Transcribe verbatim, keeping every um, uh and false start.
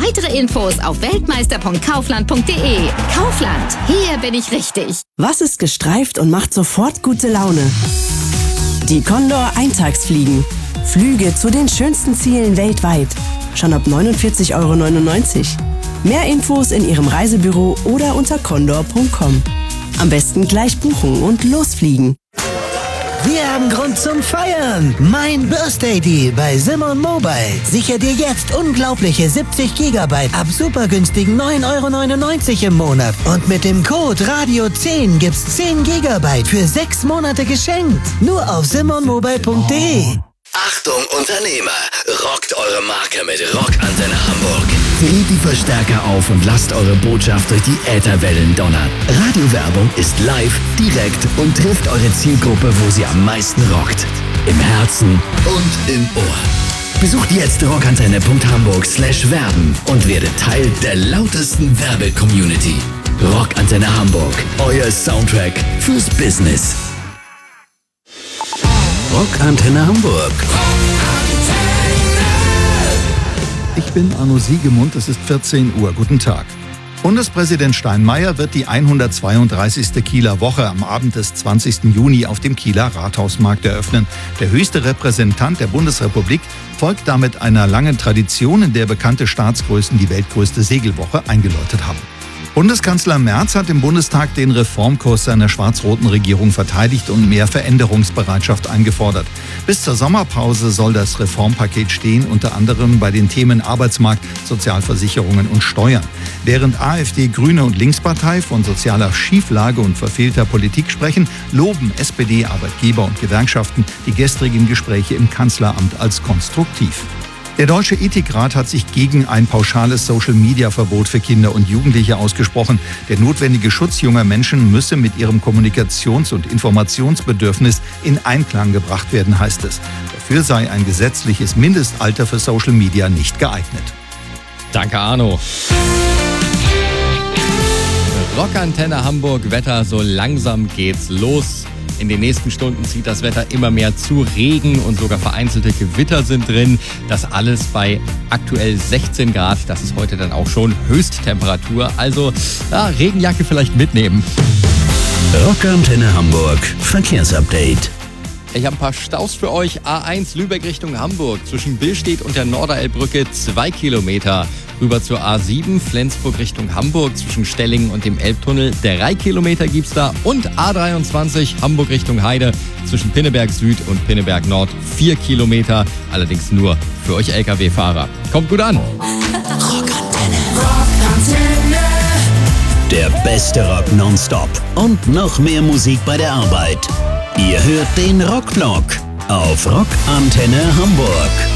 Weitere Infos auf weltmeister punkt kaufland punkt de. Kaufland, hier bin ich richtig. Was ist gestreift und macht sofort gute Laune? Die Condor Eintagsfliegen. Flüge zu den schönsten Zielen weltweit. Schon ab neunundvierzig Euro neunundneunzig. Mehr Infos in Ihrem Reisebüro oder unter condor punkt com. Am besten gleich buchen und losfliegen. Wir haben Grund zum Feiern. Mein Birthday Deal bei Simon Mobile. Sicher dir jetzt unglaubliche siebzig Gigabyte ab super günstigen neun Euro neunundneunzig im Monat. Und mit dem Code Radio zehn gibt's zehn Gigabyte für sechs Monate geschenkt. Nur auf simon mobile punkt de. Achtung Unternehmer, rockt eure Marke mit Rockantenne Hamburg. Dreht die Verstärker auf und lasst eure Botschaft durch die Ätherwellen donnern. Radiowerbung ist live, direkt und trifft eure Zielgruppe, wo sie am meisten rockt. Im Herzen und im Ohr. Besucht jetzt rockantenne punkt hamburg slash werben und werdet Teil der lautesten Werbe-Community. Rockantenne Hamburg, euer Soundtrack fürs Business. Rockantenne Hamburg. Ich bin Arno Siegemund, es ist vierzehn Uhr. Guten Tag. Bundespräsident Steinmeier wird die hundertzweiunddreißigste Kieler Woche am Abend des zwanzigsten Juni auf dem Kieler Rathausmarkt eröffnen. Der höchste Repräsentant der Bundesrepublik folgt damit einer langen Tradition, in der bekannte Staatsgrößen die weltgrößte Segelwoche eingeläutet haben. Bundeskanzler Merz hat im Bundestag den Reformkurs seiner schwarz-roten Regierung verteidigt und mehr Veränderungsbereitschaft eingefordert. Bis zur Sommerpause soll das Reformpaket stehen, unter anderem bei den Themen Arbeitsmarkt, Sozialversicherungen und Steuern. Während AfD, Grüne und Linkspartei von sozialer Schieflage und verfehlter Politik sprechen, loben S P D, Arbeitgeber und Gewerkschaften die gestrigen Gespräche im Kanzleramt als konstruktiv. Der Deutsche Ethikrat hat sich gegen ein pauschales Social-Media-Verbot für Kinder und Jugendliche ausgesprochen. Der notwendige Schutz junger Menschen müsse mit ihrem Kommunikations- und Informationsbedürfnis in Einklang gebracht werden, heißt es. Dafür sei ein gesetzliches Mindestalter für Social Media nicht geeignet. Danke, Arno. Rockantenne Hamburg, Wetter, so langsam geht's los. In den nächsten Stunden zieht das Wetter immer mehr zu. Regen und sogar vereinzelte Gewitter sind drin. Das alles bei aktuell sechzehn Grad. Das ist heute dann auch schon Höchsttemperatur. Also ja, Regenjacke vielleicht mitnehmen. Rockantenne Hamburg, Verkehrsupdate. Ich habe ein paar Staus für euch. A eins Lübeck Richtung Hamburg. Zwischen Billstedt und der Norderelbbrücke zwei Kilometer. Rüber zur A sieben Flensburg Richtung Hamburg. Zwischen Stellingen und dem Elbtunnel drei Kilometer gibt's da. Und A dreiundzwanzig Hamburg Richtung Heide. Zwischen Pinneberg Süd und Pinneberg Nord vier Kilometer. Allerdings nur für euch L K W-Fahrer. Kommt gut an. Rockantenne. Rockantenne. Der beste Rock nonstop. Und noch mehr Musik bei der Arbeit. Ihr hört den Rockblock auf Rockantenne Hamburg.